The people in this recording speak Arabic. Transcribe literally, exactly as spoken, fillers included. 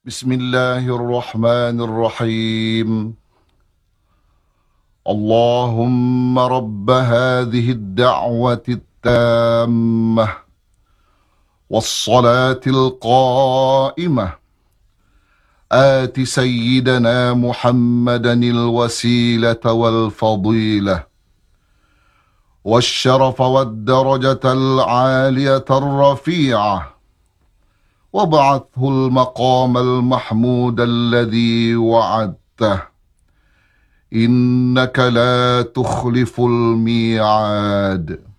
بسم الله الرحمن الرحيم. اللهم رب هذه الدعوة التامة والصلاة القائمة آت سيدنا محمدا الوسيلة والفضيلة والشرف والدرجة العالية الرفيعة، وابعثه المقام المحمود الذي وعدته، إنك لا تخلف الميعاد.